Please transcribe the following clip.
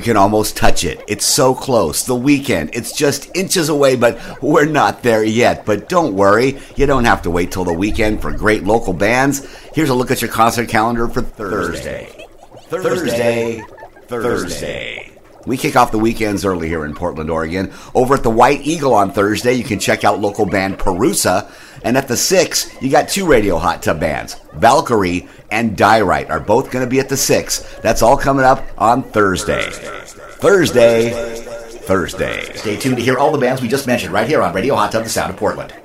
can almost touch it. It's so close. The Weeknd. It's just inches away, but we're not there yet. But don't worry. You don't have to wait till the weekend for great local bands. Here's a look at your concert calendar for Thursday. We kick off the weekends early here in Portland, Oregon. Over at the White Eagle on Thursday, you can check out local band Perusa. And at the 6, you got 2 radio hot tub bands. Valkyrie and Diorite are both going to be at the 6. That's all coming up on Thursday. Stay tuned to hear all the bands we just mentioned right here on Radio Hot Tub, the Sound of Portland.